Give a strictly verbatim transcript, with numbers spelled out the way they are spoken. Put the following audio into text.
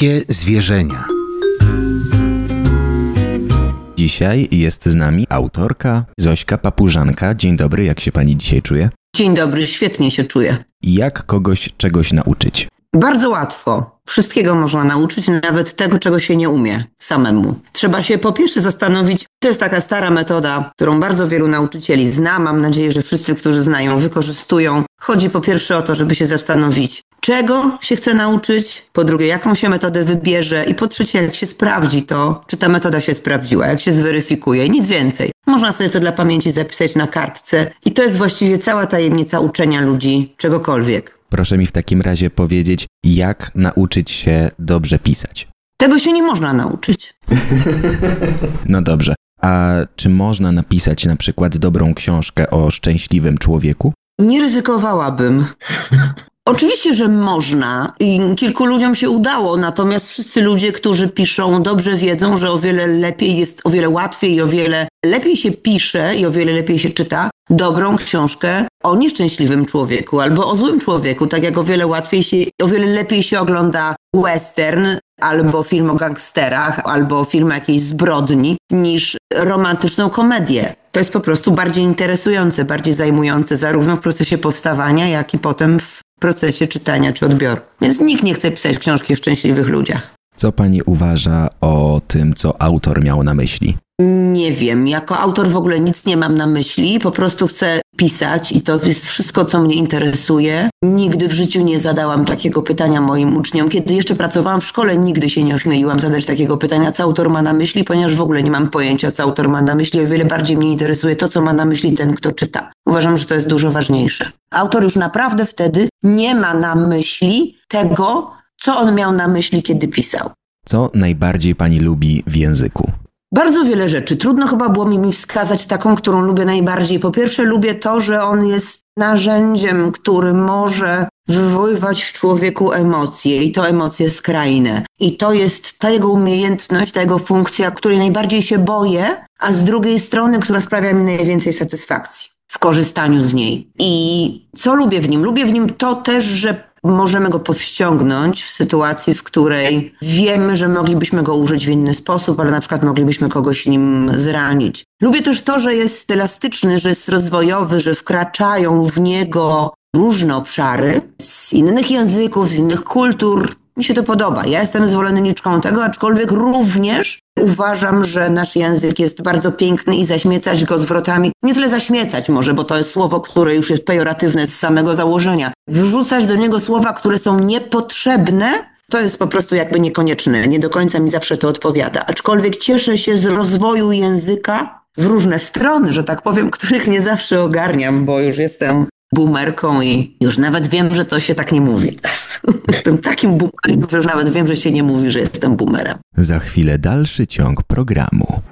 Dzikie zwierzenia. Dzisiaj jest z nami autorka Zośka Papużanka. Dzień dobry, jak się pani dzisiaj czuje? Dzień dobry, świetnie się czuję. Jak kogoś czegoś nauczyć? Bardzo łatwo. Wszystkiego można nauczyć, nawet tego, czego się nie umie samemu. Trzeba się po pierwsze zastanowić, to jest taka stara metoda, którą bardzo wielu nauczycieli zna. Mam nadzieję, że wszyscy, którzy znają, wykorzystują. Chodzi po pierwsze o to, żeby się zastanowić, czego się chce nauczyć, po drugie, jaką się metodę wybierze i po trzecie, jak się sprawdzi to, czy ta metoda się sprawdziła, jak się zweryfikuje, nic więcej. Można sobie to dla pamięci zapisać na kartce i to jest właściwie cała tajemnica uczenia ludzi czegokolwiek. Proszę mi w takim razie powiedzieć, jak nauczyć się dobrze pisać? Tego się nie można nauczyć. No dobrze. A czy można napisać na przykład dobrą książkę o szczęśliwym człowieku? Nie ryzykowałabym. Oczywiście, że można i kilku ludziom się udało, natomiast wszyscy ludzie, którzy piszą, dobrze wiedzą, że o wiele lepiej jest, o wiele łatwiej i o wiele lepiej się pisze i o wiele lepiej się czyta dobrą książkę o nieszczęśliwym człowieku albo o złym człowieku, tak jak o wiele łatwiej się, o wiele lepiej się ogląda western albo film o gangsterach, albo film o jakiejś zbrodni niż romantyczną komedię. To jest po prostu bardziej interesujące, bardziej zajmujące zarówno w procesie powstawania, jak i potem w procesie czytania czy odbioru. Więc nikt nie chce pisać książki o szczęśliwych ludziach. Co pani uważa o tym, co autor miał na myśli? Nie wiem. Jako autor w ogóle nic nie mam na myśli. Po prostu chcę pisać i to jest wszystko, co mnie interesuje. Nigdy w życiu nie zadałam takiego pytania moim uczniom. Kiedy jeszcze pracowałam w szkole, nigdy się nie ośmieliłam zadać takiego pytania, co autor ma na myśli, ponieważ w ogóle nie mam pojęcia, co autor ma na myśli. O wiele bardziej mnie interesuje to, co ma na myśli ten, kto czyta. Uważam, że to jest dużo ważniejsze. Autor już naprawdę wtedy nie ma na myśli tego, co on miał na myśli, kiedy pisał. Co najbardziej pani lubi w języku? Bardzo wiele rzeczy. Trudno chyba było mi wskazać taką, którą lubię najbardziej. Po pierwsze lubię to, że on jest narzędziem, który może wywoływać w człowieku emocje i to emocje skrajne. I to jest ta jego umiejętność, ta jego funkcja, której najbardziej się boję, a z drugiej strony, która sprawia mi najwięcej satysfakcji w korzystaniu z niej. I co lubię w nim? Lubię w nim to też, że możemy go powściągnąć w sytuacji, w której wiemy, że moglibyśmy go użyć w inny sposób, ale na przykład moglibyśmy kogoś nim zranić. Lubię też to, że jest elastyczny, że jest rozwojowy, że wkraczają w niego różne obszary z innych języków, z innych kultur. Mi się to podoba. Ja jestem zwolenniczką tego, aczkolwiek również uważam, że nasz język jest bardzo piękny i zaśmiecać go zwrotami, nie tyle zaśmiecać może, bo to jest słowo, które już jest pejoratywne z samego założenia. Wrzucać do niego słowa, które są niepotrzebne, to jest po prostu jakby niekonieczne. Nie do końca mi zawsze to odpowiada. Aczkolwiek cieszę się z rozwoju języka w różne strony, że tak powiem, których nie zawsze ogarniam, bo już jestem boomerką i już nawet wiem, że to się tak nie mówi. Jestem takim boomerem, że już nawet wiem, że się nie mówi, że jestem boomerem. Za chwilę dalszy ciąg programu.